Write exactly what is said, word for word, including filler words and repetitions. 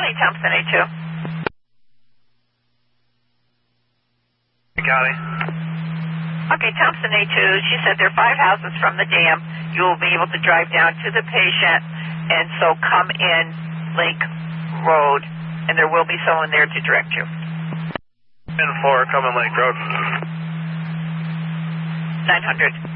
County, Thompson A two. County. Okay, Thompson A two, she said there are five houses from the dam. You will be able to drive down to the patient, and so come in Lake Road, and there will be someone there to direct you. ten four, come in Lake Road. nine hundred.